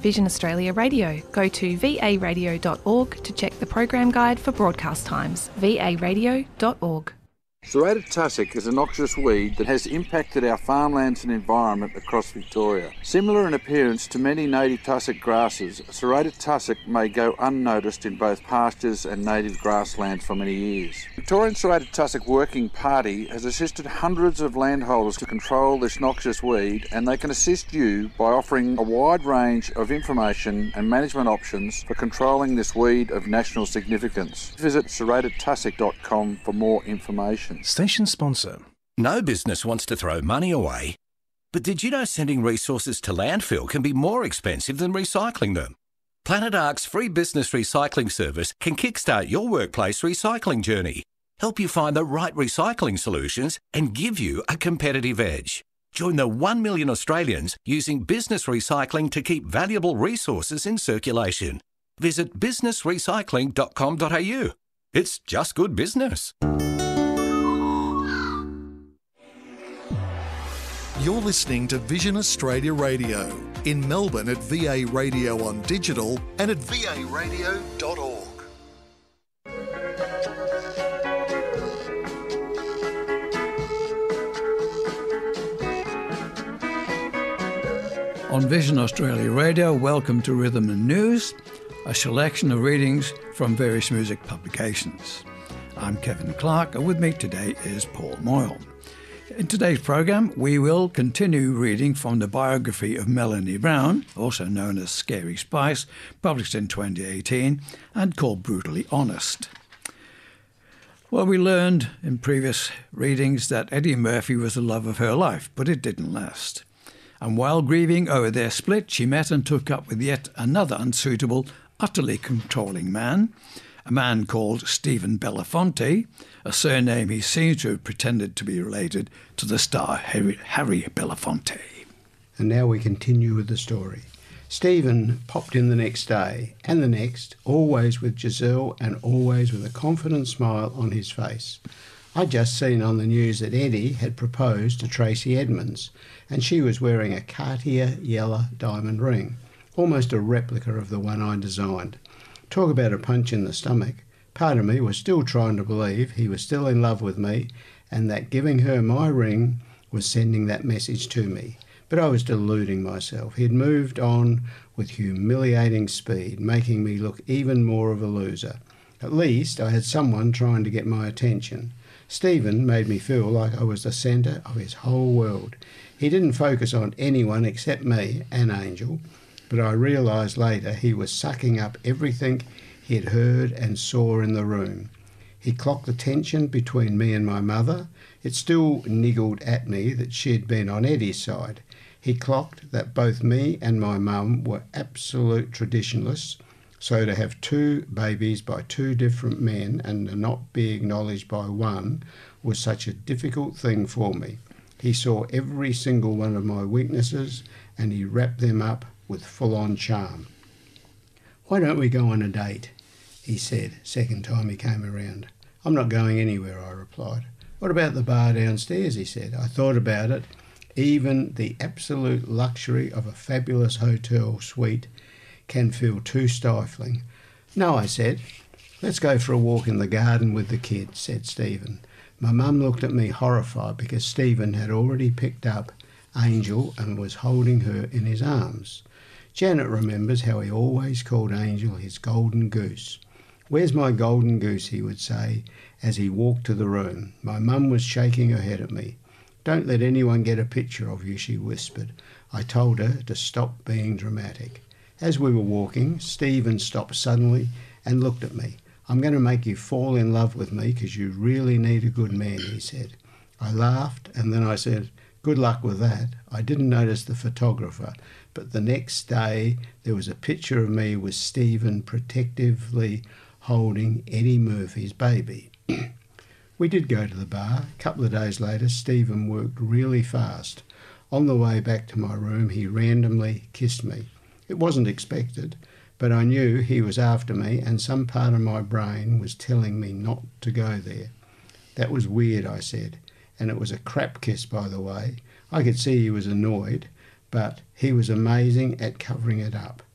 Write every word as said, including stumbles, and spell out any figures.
Vision Australia Radio. Go to v a radio dot org to check the program guide for broadcast times. v a radio dot org. Serrated tussock is a noxious weed that has impacted our farmlands and environment across Victoria. Similar in appearance to many native tussock grasses, serrated tussock may go unnoticed in both pastures and native grasslands for many years. Victorian Serrated Tussock Working Party has assisted hundreds of landholders to control this noxious weed, and they can assist you by offering a wide range of information and management options for controlling this weed of national significance. Visit serrated tussock dot com for more information. Station sponsor. No business wants to throw money away, but did you know sending resources to landfill can be more expensive than recycling them? Planet Ark's free business recycling service can kickstart your workplace recycling journey, help you find the right recycling solutions, and give you a competitive edge. Join the one million Australians using business recycling to keep valuable resources in circulation. Visit business recycling dot com dot a u. It's just good business. You're listening to Vision Australia Radio in Melbourne at V A Radio on digital and at v a radio dot org. On Vision Australia Radio, welcome to Rhythm and News, a selection of readings from various music publications. I'm Kevin Clark, and with me today is Paul Moyle. In today's programme, we will continue reading from the biography of Melanie Brown, also known as Scary Spice, published in twenty eighteen and called Brutally Honest. Well, we learned in previous readings that Eddie Murphy was the love of her life, but it didn't last. And while grieving over their split, she met and took up with yet another unsuitable, utterly controlling man, a man called Stephen Belafonte, a surname he seems to have pretended to be related to the star Harry, Harry Belafonte. And now we continue with the story. Stephen popped in the next day, and the next, always with Giselle and always with a confident smile on his face. I'd just seen on the news that Eddie had proposed to Tracy Edmonds, and she was wearing a Cartier yellow diamond ring, almost a replica of the one I designed. Talk about a punch in the stomach. Part of me was still trying to believe he was still in love with me and that giving her my ring was sending that message to me. But I was deluding myself. He'd moved on with humiliating speed, making me look even more of a loser. At least I had someone trying to get my attention. Stephen made me feel like I was the centre of his whole world. He didn't focus on anyone except me and Angel, but I realised later he was sucking up everything he had heard and saw in the room. He clocked the tension between me and my mother. It still niggled at me that she had been on Eddie's side. He clocked that both me and my mum were absolute traditionalists, so to have two babies by two different men and to not be acknowledged by one was such a difficult thing for me. He saw every single one of my weaknesses and he wrapped them up with full-on charm. "Why don't we go on a date?" he said, second time he came around. "I'm not going anywhere," I replied. "What about the bar downstairs?" he said. I thought about it. Even the absolute luxury of a fabulous hotel suite can feel too stifling. "No," I said. "Let's go for a walk in the garden with the kids," said Stephen. My mum looked at me horrified because Stephen had already picked up Angel and was holding her in his arms. Janet remembers how he always called Angel his golden goose. "Where's my golden goose?" he would say as he walked to the room. My mum was shaking her head at me. "Don't let anyone get a picture of you," she whispered. I told her to stop being dramatic. As we were walking, Stephen stopped suddenly and looked at me. "I'm going to make you fall in love with me because you really need a good man," he said. I laughed and then I said, "Good luck with that." I didn't notice the photographer, but the next day there was a picture of me with Stephen protectively holding Eddie Murphy's baby. We did go to the bar. A couple of days later, Stephen worked really fast. On the way back to my room, he randomly kissed me. It wasn't expected, but I knew he was after me and some part of my brain was telling me not to go there. "That was weird," I said, and it was a crap kiss, by the way. I could see he was annoyed, but he was amazing at covering it up.